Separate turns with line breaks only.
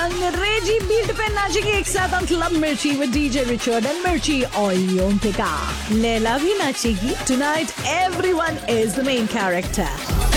अंग्रेजी बीट पे नाचेगी एक साथ हम क्लब मिर्ची विद डीजे रिचर्ड एंड मिर्ची ओलियोंटिका। लैला भी नाचेगी। Tonight everyone is the main character.